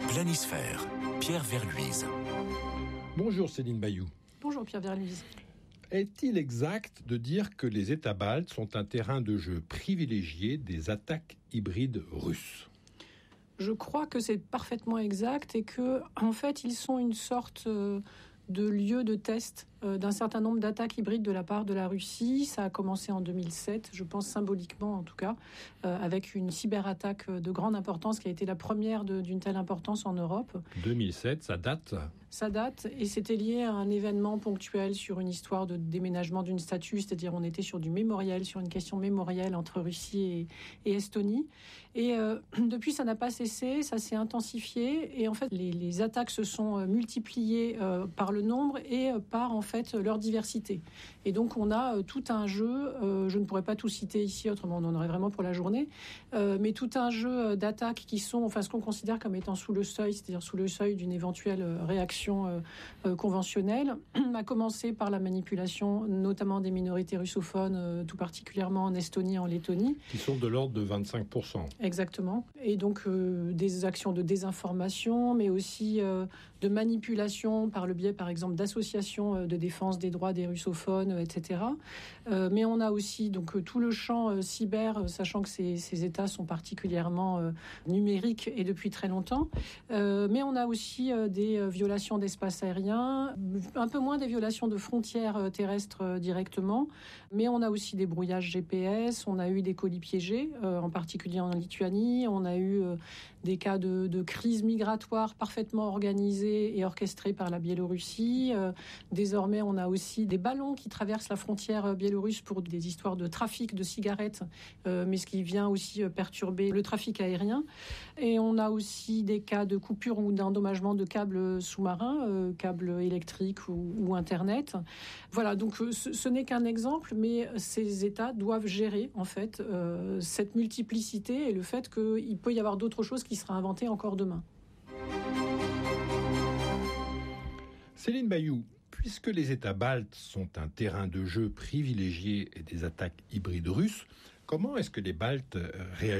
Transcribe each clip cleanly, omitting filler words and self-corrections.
Planisphère, Pierre Verluise. Bonjour Céline Bayou. Bonjour Pierre Verluise. Est-il exact de dire que les États baltes sont un terrain de jeu privilégié des attaques hybrides russes ? Je crois que c'est parfaitement exact et que, en fait, ils sont une sorte de lieu de test d'un certain nombre d'attaques hybrides de la part de la Russie. Ça a commencé en 2007, je pense symboliquement en tout cas, avec une cyberattaque de grande importance qui a été la première d'une telle importance en Europe. 2007, ça date ? Ça date et c'était lié à un événement ponctuel sur une histoire de déménagement d'une statue, c'est-à-dire on était sur du mémoriel, sur une question mémorielle entre Russie et Estonie. Et depuis, ça n'a pas cessé, ça s'est intensifié et en fait, les attaques se sont multipliées par le nombre et par en fait leur diversité. Et donc on a tout un jeu, je ne pourrais pas tout citer ici, autrement on en aurait vraiment pour la journée, mais tout un jeu d'attaques qui sont, enfin ce qu'on considère comme étant sous le seuil, c'est-à-dire sous le seuil d'une éventuelle réaction conventionnelle, a commencé par la manipulation notamment des minorités russophones, tout particulièrement en Estonie et en Lettonie. Qui sont de l'ordre de 25%. Exactement. Et donc des actions de désinformation, mais aussi de manipulation par le biais, par exemple, d'associations de défense des droits des russophones, etc. Mais on a aussi donc tout le champ cyber, sachant que ces États sont particulièrement numériques et depuis très longtemps. Mais on a aussi des violations d'espace aérien, un peu moins des violations de frontières terrestres directement, mais on a aussi des brouillages GPS, on a eu des colis piégés, en particulier en Lituanie, on a eu des cas de crise migratoire parfaitement organisée et orchestrée par la Biélorussie. Désormais, on a aussi des ballons qui traversent la frontière biélorusse pour des histoires de trafic de cigarettes, mais ce qui vient aussi perturber le trafic aérien. Et on a aussi des cas de coupure ou d'endommagement de câbles sous-marins, câbles électriques ou Internet. Voilà, donc ce n'est qu'un exemple, mais ces États doivent gérer en fait cette multiplicité et le fait qu'il peut y avoir d'autres choses qui sera inventées encore demain. Céline Bayou, puisque les États baltes sont un terrain de jeu privilégié et des attaques hybrides russes, comment est-ce que les Baltes réagissent ?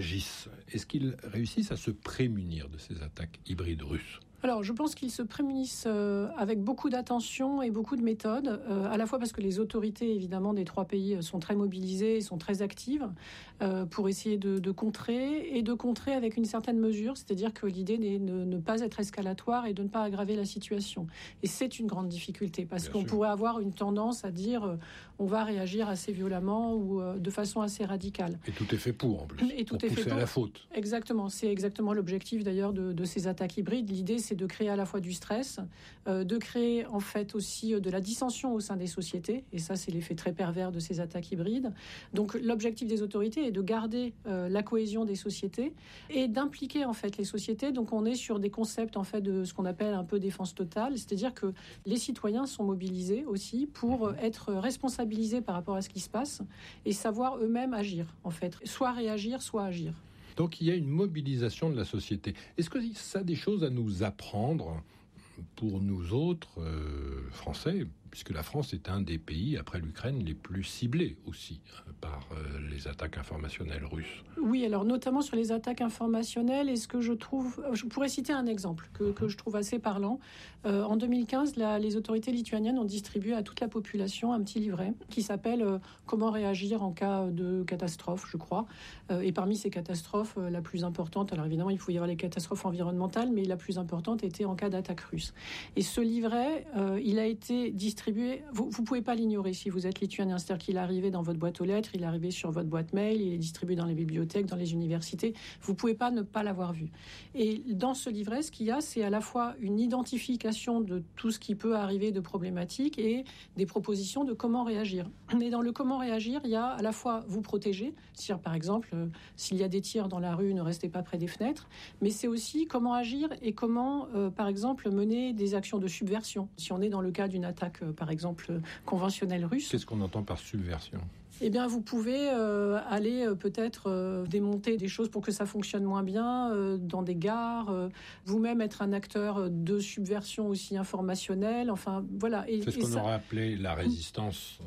Est-ce qu'ils réussissent à se prémunir de ces attaques hybrides russes ? Alors, je pense qu'ils se prémunissent avec beaucoup d'attention et beaucoup de méthodes, à la fois parce que les autorités, évidemment, des trois pays sont très mobilisées et sont très actives pour essayer de contrer, et de contrer avec une certaine mesure, c'est-à-dire que l'idée est de ne pas être escalatoire et de ne pas aggraver la situation. Et c'est une grande difficulté, parce qu'on pourrait avoir une tendance à dire on va réagir assez violemment ou de façon assez radicale. Et tout est fait pour, en plus, et tout pour est pousser fait pour. À la faute. Exactement, c'est exactement l'objectif d'ailleurs de ces attaques hybrides. L'idée, c'est de créer à la fois du stress, de créer en fait aussi de la dissension au sein des sociétés, et ça c'est l'effet très pervers de ces attaques hybrides. Donc l'objectif des autorités est de garder la cohésion des sociétés et d'impliquer en fait les sociétés. Donc on est sur des concepts en fait de ce qu'on appelle un peu défense totale, c'est-à-dire que les citoyens sont mobilisés aussi pour être responsabilisés par rapport à ce qui se passe et savoir eux-mêmes agir en fait, soit réagir, soit agir. Donc il y a une mobilisation de la société. Est-ce que ça a des choses à nous apprendre pour nous autres Français, puisque la France est un des pays, après l'Ukraine, les plus ciblés aussi par les attaques informationnelles russes. Oui, alors notamment sur les attaques informationnelles, et ce que je pourrais citer un exemple que je trouve assez parlant. En 2015, les autorités lituaniennes ont distribué à toute la population un petit livret qui s'appelle « Comment réagir en cas de catastrophe », je crois. Et parmi ces catastrophes, la plus importante, alors évidemment, il faut y avoir les catastrophes environnementales, mais la plus importante était en cas d'attaque russe. Et ce livret, il a été distribué. Vous pouvez pas l'ignorer si vous êtes lituanien, c'est-à-dire qu'il est arrivé dans votre boîte aux lettres, il est arrivé sur votre boîte mail, il est distribué dans les bibliothèques, dans les universités. Vous pouvez pas ne pas l'avoir vu. Et dans ce livret, ce qu'il y a, c'est à la fois une identification de tout ce qui peut arriver de problématiques et des propositions de comment réagir. Et dans le comment réagir, il y a à la fois vous protéger, c'est-à-dire par exemple, s'il y a des tirs dans la rue, ne restez pas près des fenêtres, mais c'est aussi comment agir et comment, par exemple, mener des actions de subversion. Si on est dans le cas d'une attaque, par exemple, conventionnelle russe. Qu'est-ce qu'on entend par subversion ? Eh bien, vous pouvez aller peut-être démonter des choses pour que ça fonctionne moins bien dans des gares, vous-même être un acteur de subversion aussi informationnelle, enfin, voilà. C'est ce qu'on aurait appelé la résistance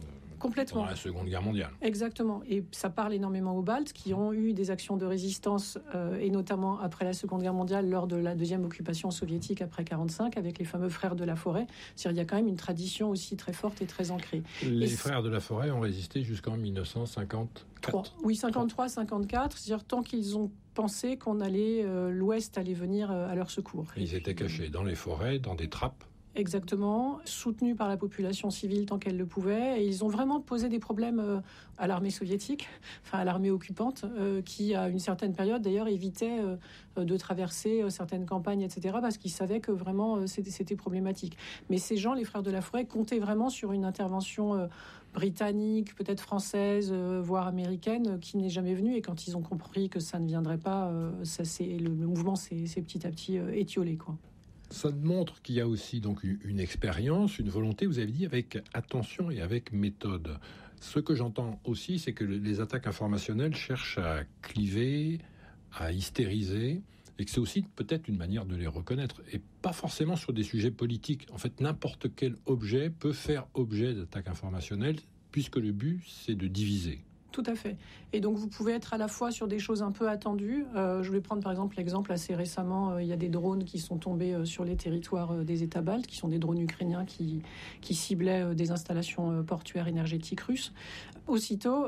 Complètement. Pendant la Seconde Guerre mondiale. Exactement. Et ça parle énormément aux Baltes qui ont eu des actions de résistance, et notamment après la Seconde Guerre mondiale, lors de la deuxième occupation soviétique après 1945, avec les fameux frères de la forêt. C'est-à-dire il y a quand même une tradition aussi très forte et très ancrée. Les frères de la forêt ont résisté jusqu'en 1954. Oui, 53, 54. C'est-à-dire tant qu'ils ont pensé qu'on allait, l'Ouest allait venir à leur secours. Ils étaient cachés dans les forêts, dans des trappes. Exactement, soutenus par la population civile tant qu'elle le pouvait. Et ils ont vraiment posé des problèmes à l'armée soviétique, enfin à l'armée occupante, qui à une certaine période d'ailleurs évitait de traverser certaines campagnes, etc., parce qu'ils savaient que vraiment c'était problématique. Mais ces gens, les frères de la forêt, comptaient vraiment sur une intervention britannique, peut-être française, voire américaine, qui n'est jamais venue. Et quand ils ont compris que ça ne viendrait pas, le mouvement s'est petit à petit étiolé, quoi. Ça montre qu'il y a aussi donc une expérience, une volonté, vous avez dit, avec attention et avec méthode. Ce que j'entends aussi, c'est que les attaques informationnelles cherchent à cliver, à hystériser, et que c'est aussi peut-être une manière de les reconnaître, et pas forcément sur des sujets politiques. En fait, n'importe quel objet peut faire objet d'attaques informationnelles, puisque le but, c'est de diviser. Tout à fait. Et donc, vous pouvez être à la fois sur des choses un peu attendues. Je vais prendre par exemple l'exemple assez récemment, il y a des drones qui sont tombés sur les territoires des États baltes, qui sont des drones ukrainiens qui ciblaient des installations portuaires énergétiques russes. Aussitôt,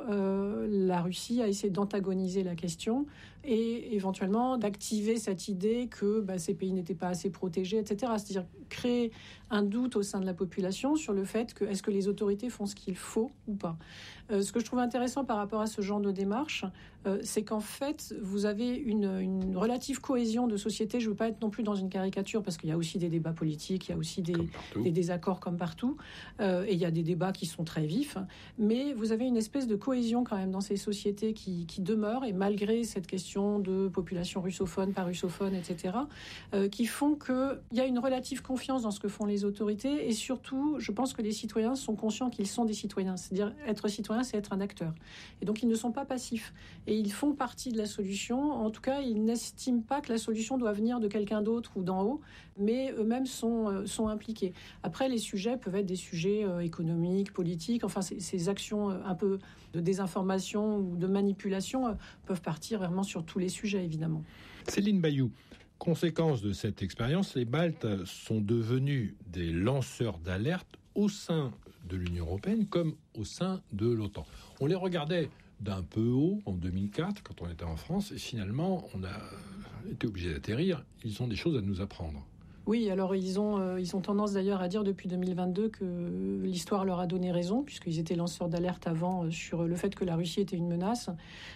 la Russie a essayé d'antagoniser la question et éventuellement d'activer cette idée que ces pays n'étaient pas assez protégés, etc. C'est-à-dire créer un doute au sein de la population sur le fait que est-ce que les autorités font ce qu'il faut ou pas. Ce que je trouve intéressant par rapport à ce genre de démarche, c'est qu'en fait, vous avez une relative cohésion de société. Je ne veux pas être non plus dans une caricature, parce qu'il y a aussi des débats politiques, il y a aussi des désaccords comme partout, et il y a des débats qui sont très vifs, mais vous avez une espèce de cohésion quand même dans ces sociétés qui demeurent, et malgré cette question de population russophone, pas russophone, etc., qui font qu'il y a une relative confiance dans ce que font les autorités, et surtout, je pense que les citoyens sont conscients qu'ils sont des citoyens. C'est-à-dire, être citoyen, c'est être un acteur. Et donc, ils ne sont pas passifs. Et ils font partie de la solution. En tout cas, ils n'estiment pas que la solution doit venir de quelqu'un d'autre ou d'en haut, mais eux-mêmes sont impliqués. Après, les sujets peuvent être des sujets économiques, politiques. Enfin, ces actions un peu de désinformation ou de manipulation peuvent partir vraiment sur tous les sujets, évidemment. Céline Bayou, conséquence de cette expérience, les Baltes sont devenus des lanceurs d'alerte au sein de l'Union européenne comme au sein de l'OTAN. On les regardait d'un peu haut en 2004, quand on était en France, et finalement, on a été obligé d'atterrir. Ils ont des choses à nous apprendre. Oui, alors ils ont tendance d'ailleurs à dire depuis 2022 que l'histoire leur a donné raison, puisqu'ils étaient lanceurs d'alerte avant sur le fait que la Russie était une menace.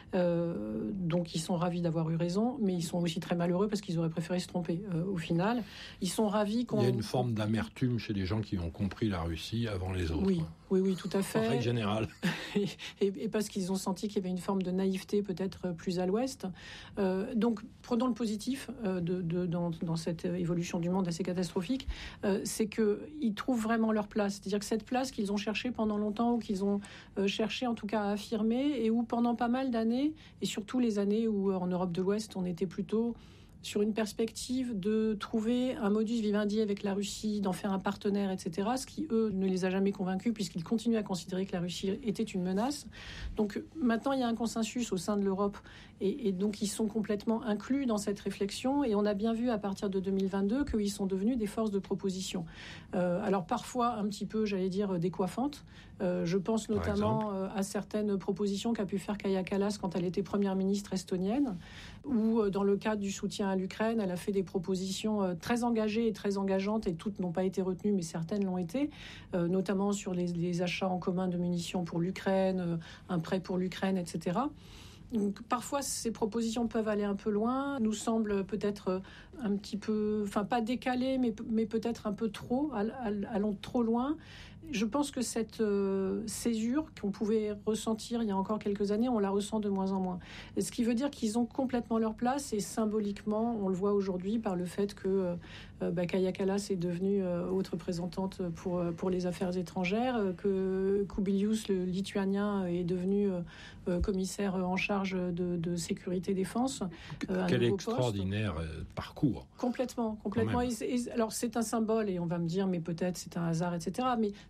Donc ils sont ravis d'avoir eu raison, mais ils sont aussi très malheureux parce qu'ils auraient préféré se tromper au final. Ils sont ravis qu'on... Il y a une forme d'amertume chez les gens qui ont compris la Russie avant les autres. Oui, tout à fait. En règle générale. Et parce qu'ils ont senti qu'il y avait une forme de naïveté peut-être plus à l'ouest. Donc prenons le positif dans cette évolution du monde assez catastrophique, c'est qu'ils trouvent vraiment leur place. C'est-à-dire que cette place qu'ils ont cherchée pendant longtemps, ou qu'ils ont cherché en tout cas à affirmer, et où pendant pas mal d'années, et surtout les années où en Europe de l'Ouest on était plutôt sur une perspective de trouver un modus vivendi avec la Russie, d'en faire un partenaire, etc., ce qui, eux, ne les a jamais convaincus, puisqu'ils continuent à considérer que la Russie était une menace. Donc maintenant, il y a un consensus au sein de l'Europe, et donc ils sont complètement inclus dans cette réflexion, et on a bien vu à partir de 2022 qu'ils sont devenus des forces de proposition. Alors parfois un petit peu, j'allais dire, décoiffantes. Je pense notamment à certaines propositions qu'a pu faire Kaja Kallas quand elle était première ministre estonienne, ou dans le cadre du soutien à l'Ukraine, elle a fait des propositions très engagées et très engageantes, et toutes n'ont pas été retenues, mais certaines l'ont été, notamment sur les achats en commun de munitions pour l'Ukraine, un prêt pour l'Ukraine, etc. Donc, parfois, ces propositions peuvent aller un peu loin, nous semblent peut-être un petit peu, enfin pas décalées, mais peut-être un peu trop, allant trop loin. Je pense que cette césure qu'on pouvait ressentir il y a encore quelques années, on la ressent de moins en moins. Et ce qui veut dire qu'ils ont complètement leur place, et symboliquement, on le voit aujourd'hui par le fait que Kaja Kallas est devenue haute représentante pour les affaires étrangères, que Kubilius, le lituanien, est devenu commissaire en charge de sécurité défense. Quel extraordinaire parcours. Complètement. Alors c'est un symbole, et on va me dire, mais peut-être c'est un hasard, etc. Mais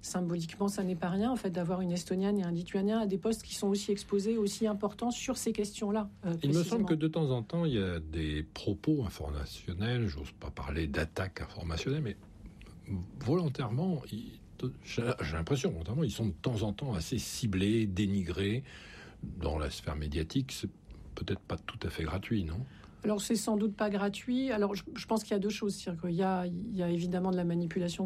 symboliquement, ça n'est pas rien, en fait, d'avoir une Estonienne et un Lituanien à des postes qui sont aussi exposés, aussi importants sur ces questions-là. Il me semble que de temps en temps, il y a des propos informationnels, j'ose pas parler d'attaque informationnelle, mais volontairement, j'ai l'impression, volontairement, ils sont de temps en temps assez ciblés, dénigrés. Dans la sphère médiatique, c'est peut-être pas tout à fait gratuit, non ? Alors, c'est sans doute pas gratuit. Alors, je pense qu'il y a deux choses. C'est-à-dire qu'il y a évidemment de la manipulation